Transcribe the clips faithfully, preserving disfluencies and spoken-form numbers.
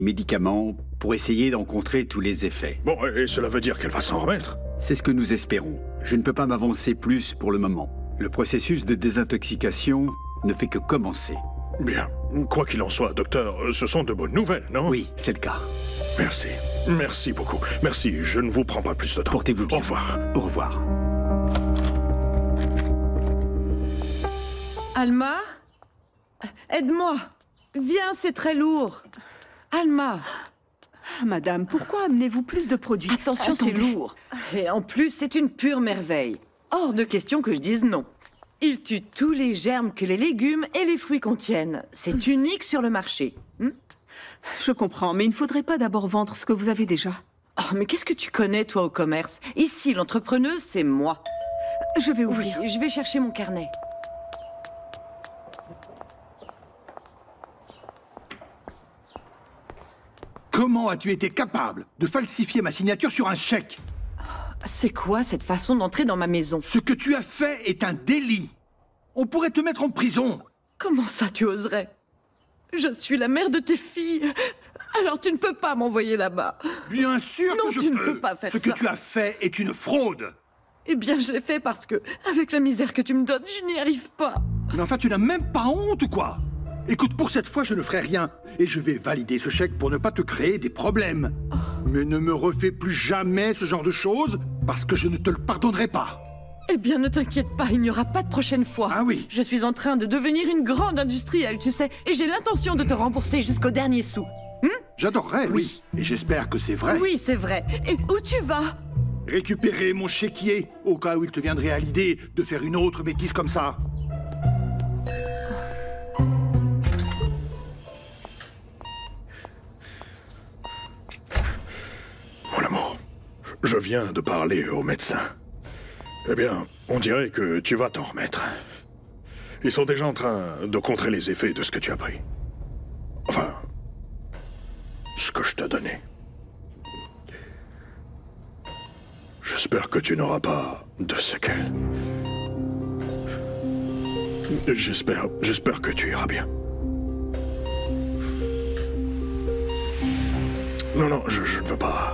médicaments, pour essayer d'en contrer tous les effets. Bon, et cela veut dire qu'elle va s'en remettre? C'est ce que nous espérons. Je ne peux pas m'avancer plus pour le moment. Le processus de désintoxication ne fait que commencer. Bien. Quoi qu'il en soit, docteur, ce sont de bonnes nouvelles, non? Oui, c'est le cas. Merci. Merci beaucoup. Merci, je ne vous prends pas plus de temps. Portez-vous bien. Au revoir. Au revoir. Alma? Aide-moi. Viens, c'est très lourd. Alma. Madame, pourquoi amenez-vous plus de produits? Attention, c'est lourd. Et en plus, c'est une pure merveille. Hors de question que je dise non. Il tue tous les germes que les légumes et les fruits contiennent. C'est unique sur le marché. Hmm? Je comprends, mais il ne faudrait pas d'abord vendre ce que vous avez déjà. Oh, mais qu'est-ce que tu connais, toi, au commerce? Ici, l'entrepreneuse, c'est moi. Je vais ouvrir. Oui, je vais chercher mon carnet. Comment as-tu été capable de falsifier ma signature sur un chèque? C'est quoi cette façon d'entrer dans ma maison? Ce que tu as fait est un délit. On pourrait te mettre en prison. Comment ça, tu oserais? Je suis la mère de tes filles. Alors tu ne peux pas m'envoyer là-bas. Bien sûr non, que je tu peux. ne peux pas faire Ce ça. que tu as fait est une fraude. Eh bien, je l'ai fait parce que, avec la misère que tu me donnes, je n'y arrive pas. Mais enfin, tu n'as même pas honte ou quoi? Écoute, pour cette fois, je ne ferai rien. Et je vais valider ce chèque pour ne pas te créer des problèmes. Oh. Mais ne me refais plus jamais ce genre de choses, parce que je ne te le pardonnerai pas. Eh bien, ne t'inquiète pas, il n'y aura pas de prochaine fois. Ah oui? Je suis en train de devenir une grande industrielle, tu sais, et j'ai l'intention de te rembourser jusqu'au dernier sou. Hum? J'adorerais, oui. oui. Et j'espère que c'est vrai. Oui, c'est vrai. Et où tu vas? Récupérer mon chéquier, au cas où il te viendrait à l'idée de faire une autre bêtise comme ça. Mon amour, je viens de parler au médecin. Eh bien, on dirait que tu vas t'en remettre. Ils sont déjà en train de contrer les effets de ce que tu as pris. Enfin, ce que je t'ai donné. J'espère que tu n'auras pas de séquelles. J'espère, j'espère que tu iras bien. Non, non, je, je ne veux pas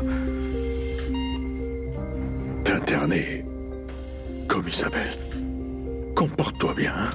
t'interner comme Isabelle. Comporte-toi bien, hein?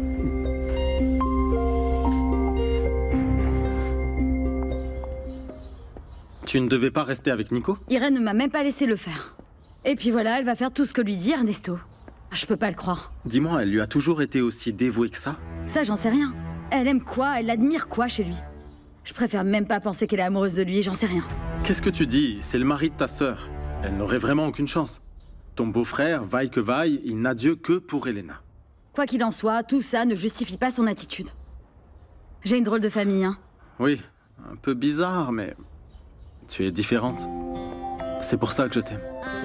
Tu ne devais pas rester avec Nico? Irène ne m'a même pas laissé le faire. Et puis voilà, elle va faire tout ce que lui dit Ernesto. Je peux pas le croire. Dis-moi, elle lui a toujours été aussi dévouée que ça? Ça, j'en sais rien. Elle aime quoi? Elle admire quoi chez lui? Je préfère même pas penser qu'elle est amoureuse de lui, j'en sais rien. Qu'est-ce que tu dis? C'est le mari de ta sœur. Elle n'aurait vraiment aucune chance. Ton beau-frère, vaille que vaille, il n'a Dieu que pour Elena. Quoi qu'il en soit, tout ça ne justifie pas son attitude. J'ai une drôle de famille, hein. Oui, un peu bizarre, mais tu es différente. C'est pour ça que je t'aime.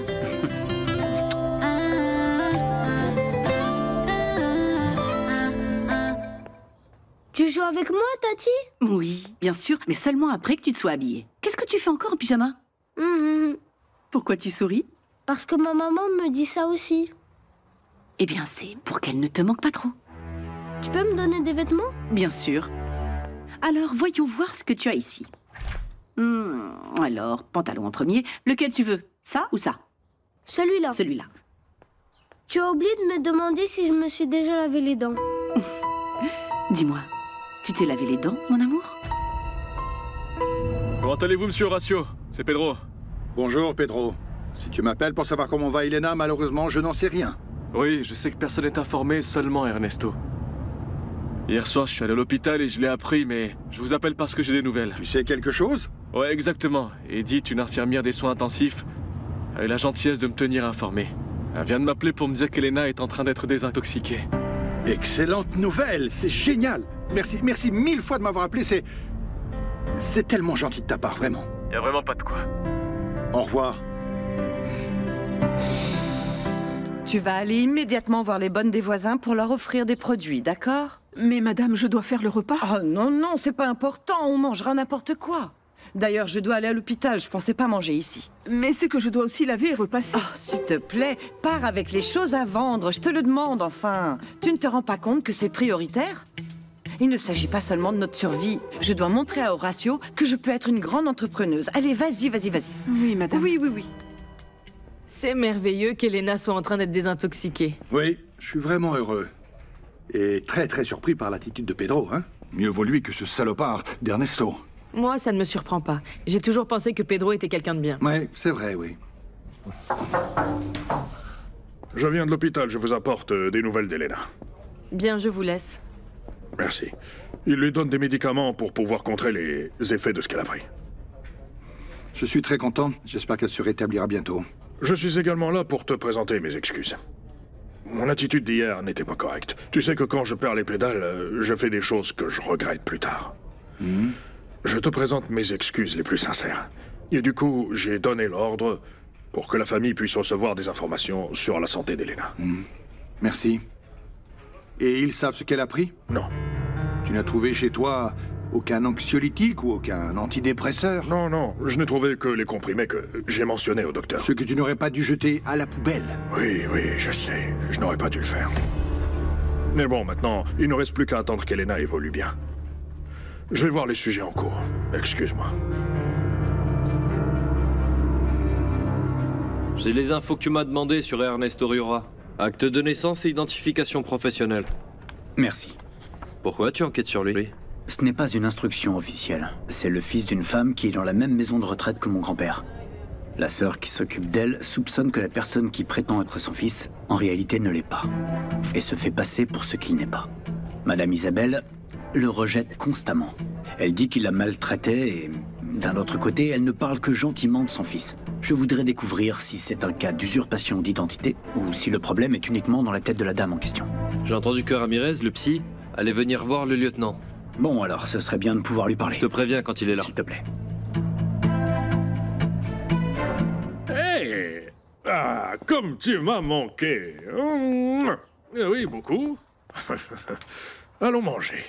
Tu joues avec moi, Tati? Oui, bien sûr, mais seulement après que tu te sois habillée. Qu'est-ce que tu fais encore en pyjama? Mmh. Pourquoi tu souris? Parce que ma maman me dit ça aussi. Eh bien, c'est pour qu'elle ne te manque pas trop. Tu peux me donner des vêtements? Bien sûr. Alors, voyons voir ce que tu as ici. Hmm, alors, pantalon en premier. Lequel tu veux? Ça ou ça? Celui-là. Celui-là. Tu as oublié de me demander si je me suis déjà lavé les dents. Dis-moi, tu t'es lavé les dents, mon amour? Comment allez-vous, monsieur Horacio? C'est Pedro. Bonjour, Pedro. Si tu m'appelles pour savoir comment va Elena, malheureusement, je n'en sais rien. Oui, je sais que personne n'est informé, seulement Ernesto. Hier soir, je suis allé à l'hôpital et je l'ai appris, mais je vous appelle parce que j'ai des nouvelles. Tu sais quelque chose? Ouais, exactement. Edith, une infirmière des soins intensifs, a eu la gentillesse de me tenir informé. Elle vient de m'appeler pour me dire qu'Elena est en train d'être désintoxiquée. Excellente nouvelle, c'est génial. Merci, merci mille fois de m'avoir appelé, c'est... C'est tellement gentil de ta part, vraiment. Y a vraiment pas de quoi. Au revoir. Tu vas aller immédiatement voir les bonnes des voisins pour leur offrir des produits, d'accord? Mais madame, je dois faire le repas. Oh non, non, c'est pas important, on mangera n'importe quoi. D'ailleurs, je dois aller à l'hôpital, je pensais pas manger ici. Mais c'est que je dois aussi laver et repasser. Oh, s'il te plaît, pars avec les choses à vendre, je te le demande, enfin. Tu ne te rends pas compte que c'est prioritaire? Il ne s'agit pas seulement de notre survie. Je dois montrer à Horatio que je peux être une grande entrepreneuse. Allez, vas-y, vas-y, vas-y. Oui, madame. Oui, oui, oui. C'est merveilleux qu'Elena soit en train d'être désintoxiquée. Oui, je suis vraiment heureux. Et très très surpris par l'attitude de Pedro, hein. Mieux vaut lui que ce salopard d'Ernesto. Moi, ça ne me surprend pas. J'ai toujours pensé que Pedro était quelqu'un de bien. Ouais, c'est vrai, oui. Je viens de l'hôpital, je vous apporte euh, des nouvelles d'Elena. Bien, je vous laisse. Merci. Il lui donne des médicaments pour pouvoir contrer les effets de ce qu'elle a pris. Je suis très content. J'espère qu'elle se rétablira bientôt. Je suis également là pour te présenter mes excuses. Mon attitude d'hier n'était pas correcte. Tu sais que quand je perds les pédales, euh, je fais des choses que je regrette plus tard. Mmh. Je te présente mes excuses les plus sincères. Et du coup, j'ai donné l'ordre pour que la famille puisse recevoir des informations sur la santé d'Elena. Mmh. Merci. Et ils savent ce qu'elle a pris? Non. Tu n'as trouvé chez toi aucun anxiolytique ou aucun antidépresseur? Non, non, je n'ai trouvé que les comprimés que j'ai mentionnés au docteur. Ce que tu n'aurais pas dû jeter à la poubelle. Oui, oui, je sais. Je n'aurais pas dû le faire. Mais bon, maintenant, il ne reste plus qu'à attendre qu'Elena évolue bien. Je vais voir les sujets en cours. Excuse-moi. J'ai les infos que tu m'as demandées sur Ernesto Riora. Acte de naissance et identification professionnelle. Merci. Pourquoi tu enquêtes sur lui? Ce n'est pas une instruction officielle. C'est le fils d'une femme qui est dans la même maison de retraite que mon grand-père. La sœur qui s'occupe d'elle soupçonne que la personne qui prétend être son fils, en réalité ne l'est pas. Et se fait passer pour ce qu'il n'est pas. Madame Isabelle le rejette constamment. Elle dit qu'il la maltraitait et, d'un autre côté, elle ne parle que gentiment de son fils. Je voudrais découvrir si c'est un cas d'usurpation d'identité ou si le problème est uniquement dans la tête de la dame en question. J'ai entendu que Ramirez, le psy, allait venir voir le lieutenant. Bon, alors, ce serait bien de pouvoir lui parler. Je te préviens quand il est là. S'il te plaît. Hey! Ah, comme tu m'as manqué. Mmh. Eh oui, beaucoup. Allons manger.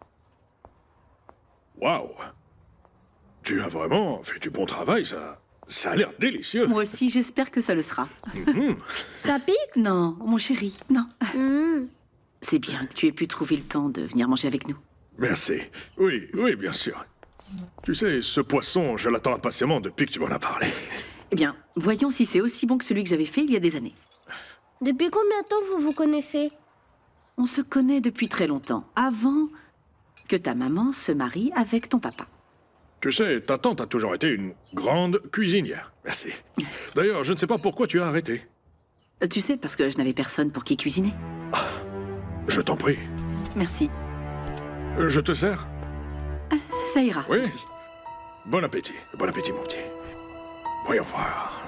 Waouh! Tu as vraiment fait du bon travail, ça. Ça a l'air délicieux. Moi aussi, j'espère que ça le sera. Mmh. Ça pique? Non, mon chéri, non. Mmh. C'est bien que tu aies pu trouver le temps de venir manger avec nous. Merci. Oui, oui, bien sûr. Tu sais, ce poisson, je l'attends impatiemment depuis que tu m'en as parlé. Eh bien, voyons si c'est aussi bon que celui que j'avais fait il y a des années. Depuis combien de temps vous vous connaissez? On se connaît depuis très longtemps, avant que ta maman se marie avec ton papa. Tu sais, ta tante a toujours été une grande cuisinière. Merci. D'ailleurs, je ne sais pas pourquoi tu as arrêté. Euh, Tu sais, parce que je n'avais personne pour qui cuisiner. Je t'en prie. Merci. Je te sers? Ça ira. Oui. Merci. Bon appétit. Bon appétit, mon petit. Voyons voir.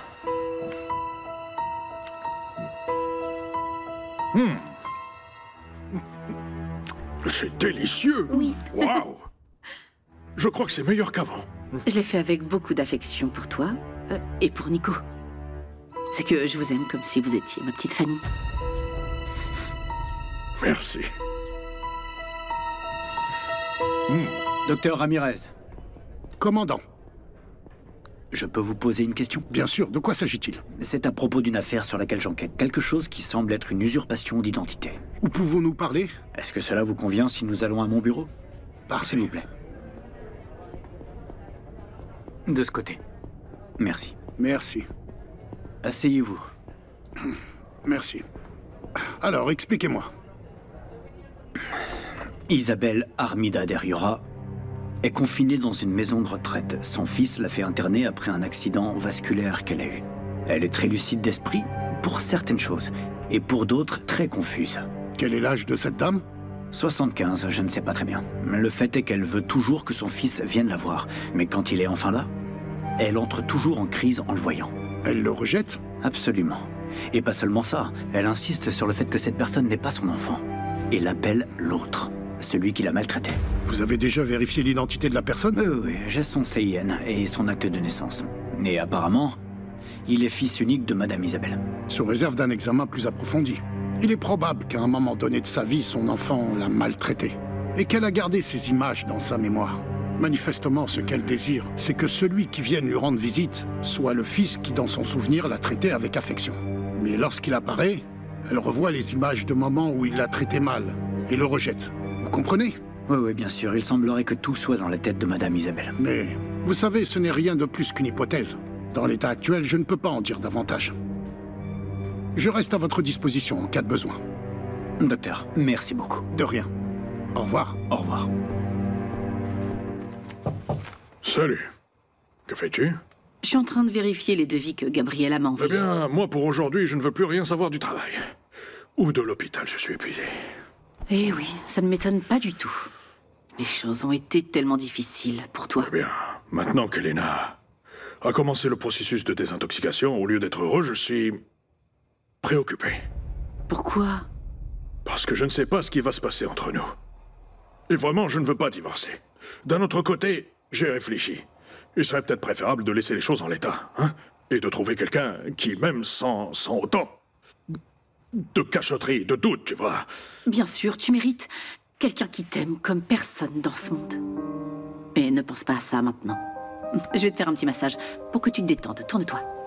Hmm. C'est délicieux. Oui. Waouh. Je crois que c'est meilleur qu'avant. Je l'ai fait avec beaucoup d'affection pour toi euh, et pour Nico. C'est que je vous aime comme si vous étiez ma petite famille. Merci. Mmh. Docteur Ramirez. Commandant. Je peux vous poser une question? Bien sûr, de quoi s'agit-il? C'est à propos d'une affaire sur laquelle j'enquête. Quelque chose qui semble être une usurpation d'identité. Où pouvons-nous parler? Est-ce que cela vous convient si nous allons à mon bureau? Parfait. S'il vous plaît. De ce côté. Merci. Merci. Asseyez-vous. Merci. Alors, expliquez-moi. Isabelle Armida de Riora est confinée dans une maison de retraite. Son fils l'a fait interner après un accident vasculaire qu'elle a eu. Elle est très lucide d'esprit pour certaines choses, et pour d'autres très confuse. Quel est l'âge de cette dame? soixante-quinze, je ne sais pas très bien. Le fait est qu'elle veut toujours que son fils vienne la voir, mais quand il est enfin là, elle entre toujours en crise en le voyant. Elle le rejette? Absolument. Et pas seulement ça, elle insiste sur le fait que cette personne n'est pas son enfant, et l'appelle l'autre, celui qui l'a maltraité. Vous avez déjà vérifié l'identité de la personne? Oui, oui, j'ai son C I N et son acte de naissance. Et apparemment, il est fils unique de Madame Isabelle. Sous réserve d'un examen plus approfondi. Il est probable qu'à un moment donné de sa vie, son enfant l'a maltraité. Et qu'elle a gardé ces images dans sa mémoire. Manifestement, ce qu'elle désire, c'est que celui qui vienne lui rendre visite soit le fils qui, dans son souvenir, l'a traité avec affection. Mais lorsqu'il apparaît, elle revoit les images de moments où il l'a traité mal et le rejette. Vous comprenez? Oui, oui, bien sûr. Il semblerait que tout soit dans la tête de Madame Isabelle. Mais, vous savez, ce n'est rien de plus qu'une hypothèse. Dans l'état actuel, je ne peux pas en dire davantage. Je reste à votre disposition en cas de besoin. Docteur, merci beaucoup. De rien. Au revoir. Au revoir. Salut. Que fais-tu? Je suis en train de vérifier les devis que Gabriella m'a Eh envoyés. bien, moi, pour aujourd'hui, je ne veux plus rien savoir du travail. Ou de l'hôpital, je suis épuisé. Eh oui, ça ne m'étonne pas du tout. Les choses ont été tellement difficiles pour toi. Eh bien, maintenant qu'Elena a commencé le processus de désintoxication, au lieu d'être heureux, je suis préoccupé. Pourquoi? Parce que je ne sais pas ce qui va se passer entre nous. Et vraiment, je ne veux pas divorcer. D'un autre côté, j'ai réfléchi. Il serait peut-être préférable de laisser les choses en l'état, hein? Et de trouver quelqu'un qui, même sans, sans autant de cachotterie, de doute, tu vois. Bien sûr, tu mérites quelqu'un qui t'aime comme personne dans ce monde. Mais ne pense pas à ça maintenant. Je vais te faire un petit massage pour que tu te détendes. Tourne-toi.